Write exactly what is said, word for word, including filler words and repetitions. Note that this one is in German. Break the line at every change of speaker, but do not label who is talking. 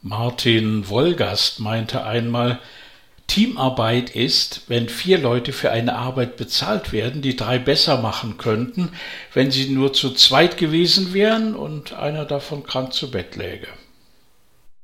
Martin Wolgast meinte einmal, Teamarbeit ist, wenn vier Leute für eine Arbeit bezahlt werden, die drei besser machen könnten, wenn sie nur zu zweit gewesen wären und einer davon krank zu Bett läge.